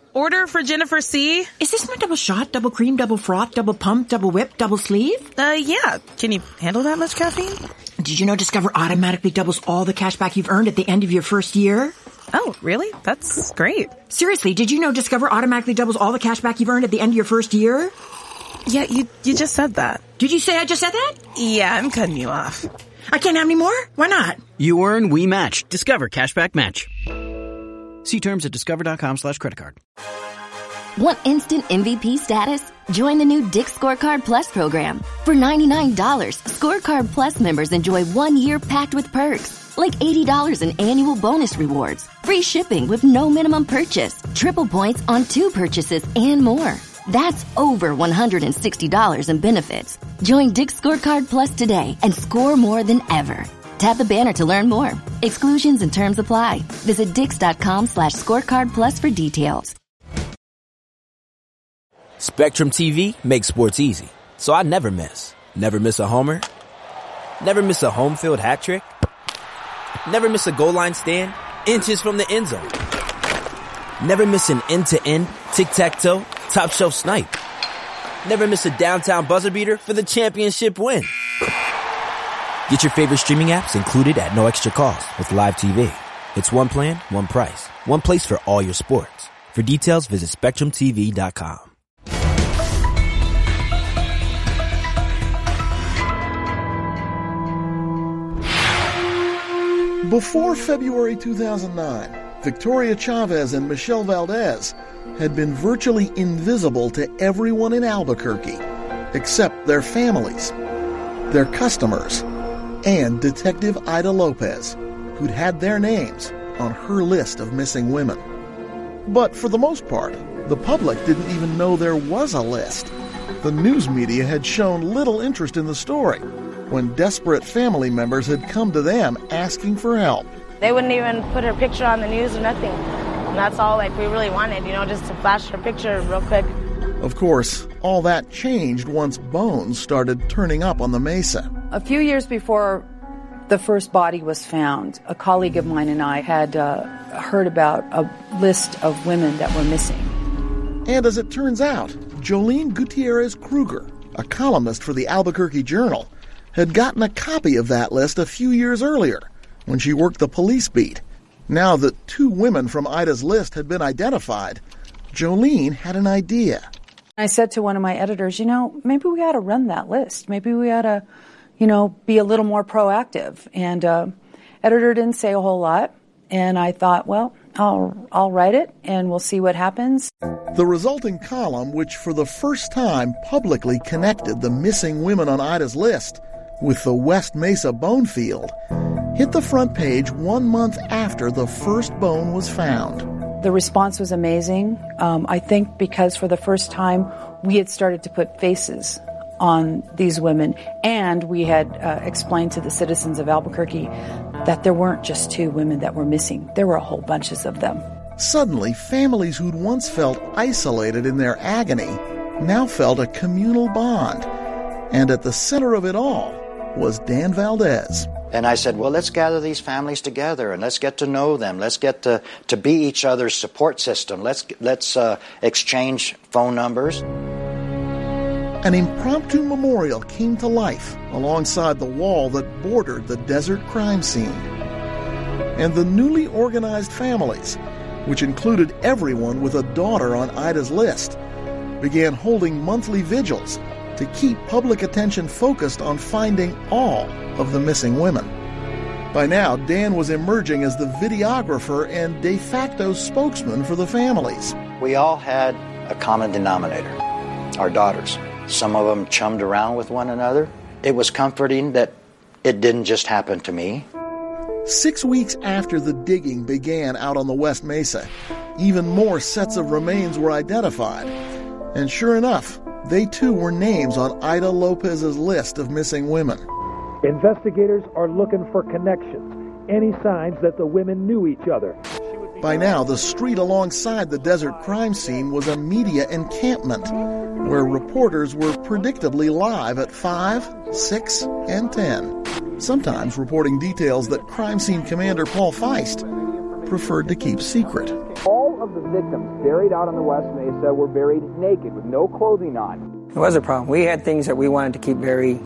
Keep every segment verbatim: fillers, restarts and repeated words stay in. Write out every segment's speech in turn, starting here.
Order for Jennifer C. Is this my double shot, double cream, double froth, double pump, double whip, double sleeve? Uh, yeah. Can you handle that much caffeine? Did you know Discover automatically doubles all the cash back you've earned at the end of your first year? Oh, really? That's great. Seriously, did you know Discover automatically doubles all the cash back you've earned at the end of your first year? Yeah, you you just said that. Did you say I just said that? Yeah, I'm cutting you off. I can't have any more? Why not? You earn, we match. Discover Cashback Match. See terms at discover.com slash credit card. Want instant M V P status? Join the new Dick's Scorecard Plus program. For ninety-nine dollars, Scorecard Plus members enjoy one year packed with perks, like eighty dollars in annual bonus rewards, free shipping with no minimum purchase, triple points on two purchases, and more. That's over one hundred sixty dollars in benefits. Join Dick's Scorecard Plus today and score more than ever. Tap the banner to learn more. Exclusions and terms apply. Visit dix.com slash scorecard plus for details. Spectrum T V makes sports easy, so I never miss. Never miss a homer. Never miss a home field hat trick. Never miss a goal line stand inches from the end zone. Never miss an end-to-end, tic-tac-toe, top shelf snipe. Never miss a downtown buzzer beater for the championship win. Get your favorite streaming apps included at no extra cost with Live T V. It's one plan, one price, one place for all your sports. For details, visit spectrum t v dot com. Before February two thousand nine, Victoria Chavez and Michelle Valdez had been virtually invisible to everyone in Albuquerque, except their families, their customers, and Detective Ida Lopez, who'd had their names on her list of missing women. But for the most part, the public didn't even know there was a list. The news media had shown little interest in the story when desperate family members had come to them asking for help. They wouldn't even put her picture on the news or nothing. And that's all like we really wanted, you know, just to flash her picture real quick. Of course, all that changed once bones started turning up on the Mesa. A few years before the first body was found, a colleague of mine and I had uh, heard about a list of women that were missing. And as it turns out, Jolene Gutierrez Kruger, a columnist for the Albuquerque Journal, had gotten a copy of that list a few years earlier when she worked the police beat. Now that two women from Ida's list had been identified, Jolene had an idea. I said to one of my editors, you know, maybe we ought to run that list. Maybe we ought to, you know, be a little more proactive. And uh, editor didn't say a whole lot. And I thought, well, I'll, I'll write it and we'll see what happens. The resulting column, which for the first time publicly connected the missing women on Ida's list with the West Mesa bone field, hit the front page one month after the first bone was found. The response was amazing. Um, I think because for the first time we had started to put faces on these women, and we had uh, explained to the citizens of Albuquerque that there weren't just two women that were missing. There were a whole bunches of them. Suddenly, families who'd once felt isolated in their agony now felt a communal bond. And at the center of it all was Dan Valdez. And I said, well, let's gather these families together and let's get to know them. Let's get to, to be each other's support system. Let's, let's uh, exchange phone numbers. An impromptu memorial came to life alongside the wall that bordered the desert crime scene. And the newly organized families, which included everyone with a daughter on Ida's list, began holding monthly vigils to keep public attention focused on finding all of the missing women. By now, Dan was emerging as the videographer and de facto spokesman for the families. We all had a common denominator, our daughters. Some of them chummed around with one another. It was comforting that it didn't just happen to me. Six weeks after the digging began out on the West Mesa, even more sets of remains were identified. And sure enough, they too were names on Ida Lopez's list of missing women. Investigators are looking for connections, any signs that the women knew each other. By now, the street alongside the desert crime scene was a media encampment where reporters were predictably live at five, six, and ten, sometimes reporting details that crime scene commander Paul Feist preferred to keep secret. All of the victims buried out on the West Mesa were buried naked with no clothing on. It was a problem. We had things that we wanted to keep very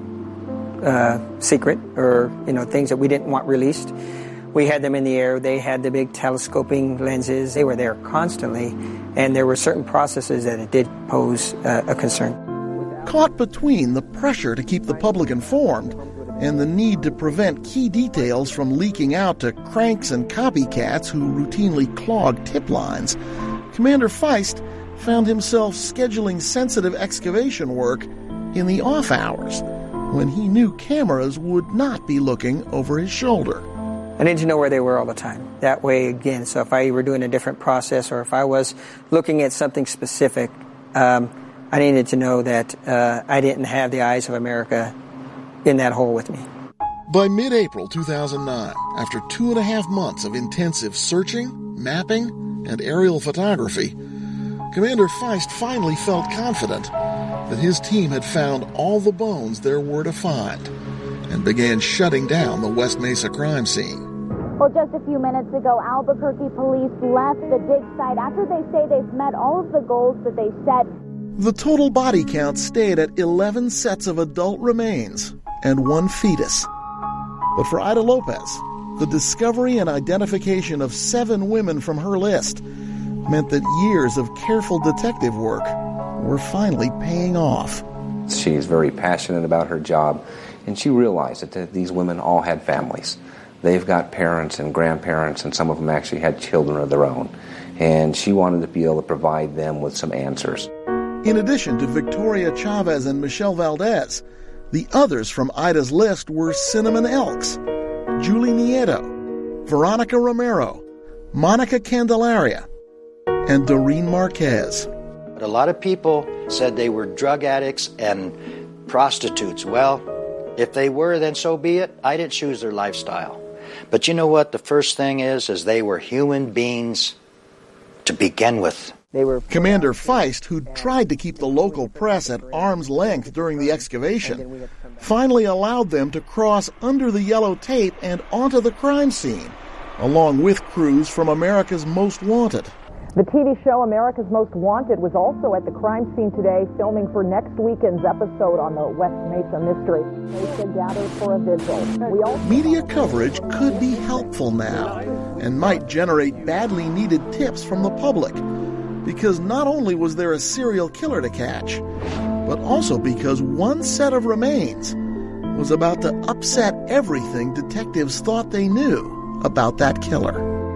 uh, secret, or you know, things that we didn't want released. We had them in the air. They had the big telescoping lenses. They were there constantly, and there were certain processes that it did pose uh, a concern. Caught between the pressure to keep the public informed and the need to prevent key details from leaking out to cranks and copycats who routinely clog tip lines, Commander Feist found himself scheduling sensitive excavation work in the off hours when he knew cameras would not be looking over his shoulder. I needed to know where they were all the time. That way, again, so if I were doing a different process or if I was looking at something specific, um, I needed to know that uh, I didn't have the eyes of America in that hole with me. By mid-April two thousand nine, after two and a half months of intensive searching, mapping, and aerial photography, Commander Feist finally felt confident that his team had found all the bones there were to find and began shutting down the West Mesa crime scene. Well, just a few minutes ago, Albuquerque police left the dig site after they say they've met all of the goals that they set. The total body count stayed at eleven sets of adult remains and one fetus. But for Ida Lopez, the discovery and identification of seven women from her list meant that years of careful detective work were finally paying off. She's very passionate about her job, and she realized that these women all had families. They've got parents and grandparents, and some of them actually had children of their own. And she wanted to be able to provide them with some answers. In addition to Victoria Chavez and Michelle Valdez, the others from Ida's list were Cinnamon Elks, Julie Nieto, Veronica Romero, Monica Candelaria, and Doreen Marquez. But a lot of people said they were drug addicts and prostitutes. Well, if they were, then so be it. I didn't choose their lifestyle. But you know what? The first thing is, is they were human beings to begin with. They were Commander Feist, who tried to keep the local press at arm's length during the excavation, finally allowed them to cross under the yellow tape and onto the crime scene, along with crews from America's Most Wanted. The T V show America's Most Wanted was also at the crime scene today, filming for next weekend's episode on the West Mesa mystery. Mesa gathered for a vigil. We also Media coverage could be helpful now and might generate badly needed tips from the public, because not only was there a serial killer to catch, but also because one set of remains was about to upset everything detectives thought they knew about that killer.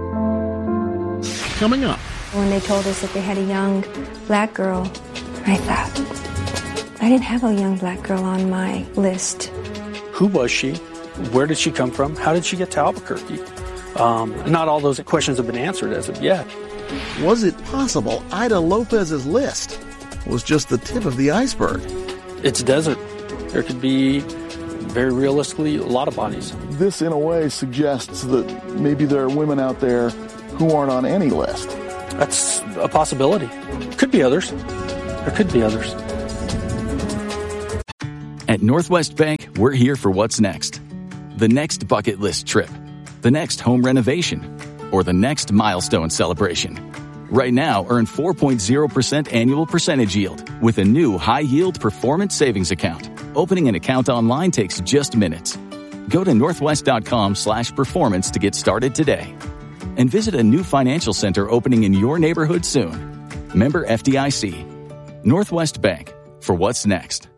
Coming up. When they told us that they had a young black girl, I thought, I didn't have a young black girl on my list. Who was she? Where did she come from? How did she get to Albuquerque? Um, not all those questions have been answered as of yet. Was it possible Ida Lopez's list was just the tip of the iceberg? It's desert. There could be, very realistically, a lot of bodies. This, in a way, suggests that maybe there are women out there who aren't on any list. That's a possibility. Could be others. There could be others. At Northwest Bank, we're here for what's next. The next bucket list trip, the next home renovation, or the next milestone celebration. Right now, earn four point zero percent annual percentage yield with a new high-yield performance savings account. Opening an account online takes just minutes. Go to northwest.com slash performance to get started today. And visit a new financial center opening in your neighborhood soon. Member F D I C. Northwest Bank, for what's next.